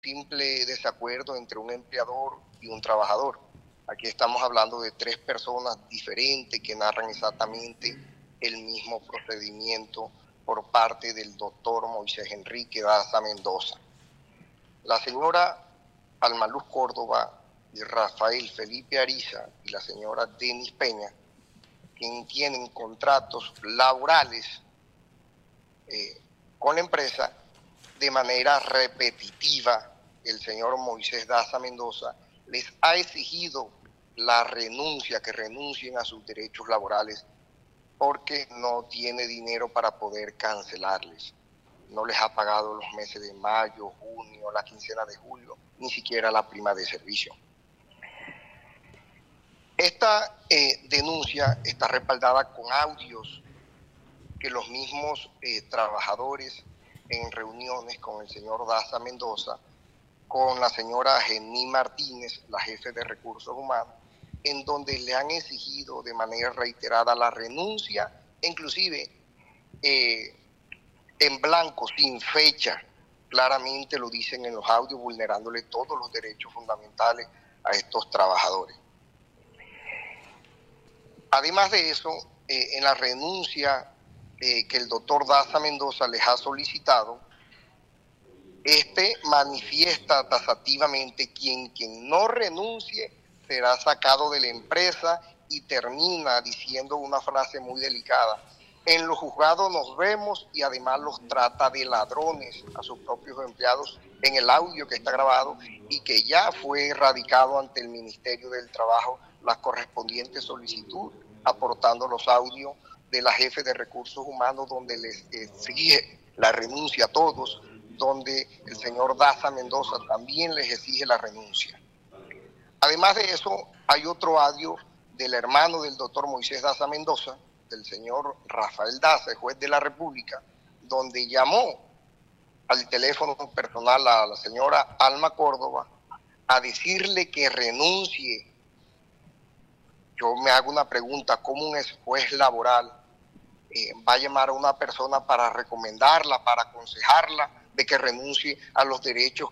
simple desacuerdo entre un empleador y un trabajador. Aquí estamos hablando de tres personas diferentes que narran exactamente el mismo procedimiento por parte del doctor Moisés Enrique Daza Mendoza. La señora Alma Luz Córdoba y Rafael Felipe Ariza y la señora Denis Peña, quienes tienen contratos laborales con la empresa, de manera repetitiva, el señor Moisés Daza Mendoza les ha exigido la renuncia, que renuncien a sus derechos laborales porque no tiene dinero para poder cancelarles. No les ha pagado los meses de mayo, junio, la quincena de julio, ni siquiera la prima de servicio. Esta denuncia está respaldada con audios que los mismos trabajadores en reuniones con el señor Daza Mendoza, con la señora Jenny Martínez, la jefe de recursos humanos, en donde le han exigido de manera reiterada la renuncia, inclusive en blanco, sin fecha. Claramente lo dicen en los audios, vulnerándole todos los derechos fundamentales a estos trabajadores. Además de eso, en la renuncia que el doctor Daza Mendoza les ha solicitado, manifiesta taxativamente quien no renuncie será sacado de la empresa, y termina diciendo una frase muy delicada: en los juzgados nos vemos, y además los trata de ladrones a sus propios empleados, en el audio que está grabado y que ya fue radicado ante el Ministerio del Trabajo la correspondiente solicitud, aportando los audios de la jefe de recursos humanos, donde les exige la renuncia a todos, donde el señor Daza Mendoza también les exige la renuncia. Además de eso, hay otro audio del hermano del doctor Moisés Daza Mendoza, del señor Rafael Daza, juez de la República, donde llamó al teléfono personal a la señora Alma Córdoba a decirle que renuncie. Yo me hago una pregunta: ¿cómo un juez laboral va a llamar a una persona para recomendarla, para aconsejarla de que renuncie a los derechos